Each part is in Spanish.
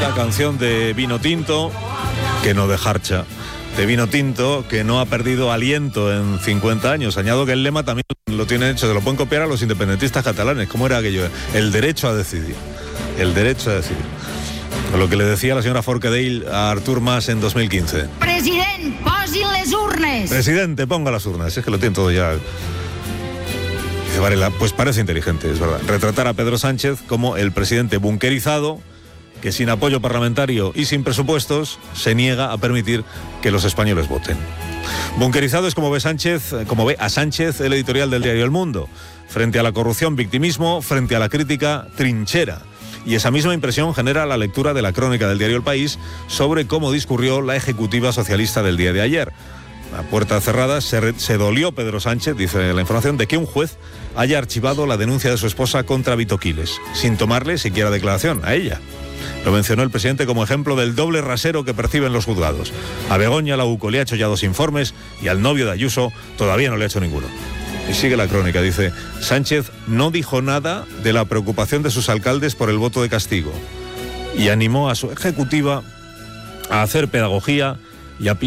La canción de Vino Tinto, que no de Jarcha, de Vino Tinto, que no ha perdido aliento en 50 años. Añado que el lema también lo tienen hecho, se lo pueden copiar a los independentistas catalanes. ¿Cómo era aquello? El derecho a decidir. El derecho a decidir. Lo que le decía la señora Forcadell a Artur Mas en 2015. President, posin les urnes. Presidente, ponga las urnas. Es que lo tienen todo ya. Dice Varela, pues parece inteligente, es verdad. Retratar a Pedro Sánchez como el presidente bunkerizado, que sin apoyo parlamentario y sin presupuestos se niega a permitir que los españoles voten. Bunkerizado es como ve a Sánchez el editorial del diario El Mundo. Frente a la corrupción, victimismo; frente a la crítica, trinchera. Y esa misma impresión genera la lectura de la crónica del diario El País sobre cómo discurrió la ejecutiva socialista del día de ayer. A puertas cerradas se dolió Pedro Sánchez, dice la información, de que un juez haya archivado la denuncia de su esposa contra Vito Quiles, sin tomarle siquiera declaración a ella. Lo mencionó el presidente como ejemplo del doble rasero que perciben los juzgados. A Begoña Lauco le ha hecho ya 2 informes y al novio de Ayuso todavía no le ha hecho ninguno. Y sigue la crónica, dice: Sánchez no dijo nada de la preocupación de sus alcaldes por el voto de castigo y animó a su ejecutiva a hacer pedagogía y a...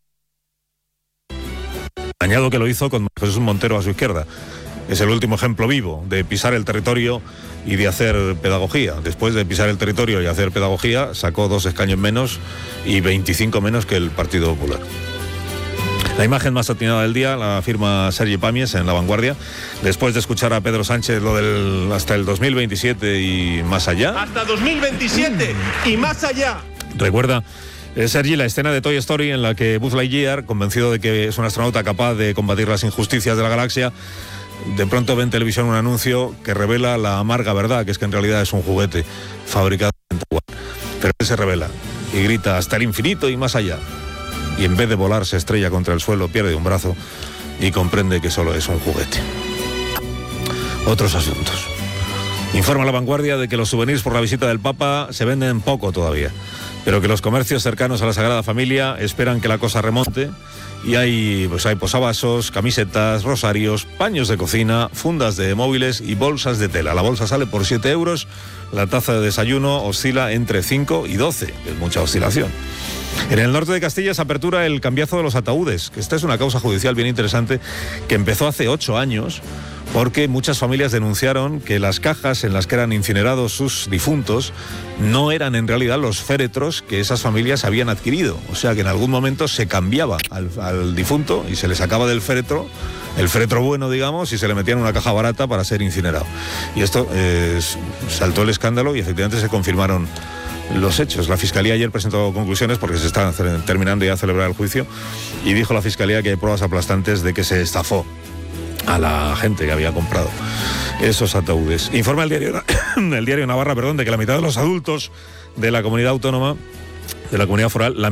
Añado que lo hizo con Jesús Montero a su izquierda. Es el último ejemplo vivo de pisar el territorio y de hacer pedagogía. Después de pisar el territorio y hacer pedagogía, sacó 2 escaños menos y 25 menos que el Partido Popular. La imagen más atinada del día la firma Sergi Pàmies en La Vanguardia, después de escuchar a Pedro Sánchez lo del hasta el 2027 y más allá. Hasta 2027 y más allá. Recuerda, Sergi, la escena de Toy Story en la que Buzz Lightyear, convencido de que es un astronauta capaz de combatir las injusticias de la galaxia, de pronto ve en televisión un anuncio que revela la amarga verdad, que es que en realidad es un juguete fabricado en Taiwán. Pero él se revela y grita hasta el infinito y más allá. Y en vez de volar se estrella contra el suelo, pierde un brazo y comprende que solo es un juguete. Otros asuntos. Informa La Vanguardia de que los souvenirs por la visita del Papa se venden poco todavía, pero que los comercios cercanos a la Sagrada Familia esperan que la cosa remonte. Y hay posavasos, camisetas, rosarios, paños de cocina, fundas de móviles y bolsas de tela. La bolsa sale por 7 euros, la taza de desayuno oscila entre 5 y 12, es mucha oscilación. En el norte de Castilla se apertura el cambiazo de los ataúdes, que esta es una causa judicial bien interesante que empezó hace 8 años, porque muchas familias denunciaron que las cajas en las que eran incinerados sus difuntos no eran en realidad los féretros que esas familias habían adquirido. O sea que en algún momento se cambiaba al difunto y se le sacaba del féretro, el féretro bueno, digamos, y se le metía en una caja barata para ser incinerado. Y esto saltó el escándalo y efectivamente se confirmaron los hechos. La Fiscalía ayer presentó conclusiones porque se está terminando ya a celebrar el juicio, y dijo la Fiscalía que hay pruebas aplastantes de que se estafó a la gente que había comprado esos ataúdes. Informa el diario Navarra, de que la mitad de los adultos de la comunidad autónoma, de la comunidad foral,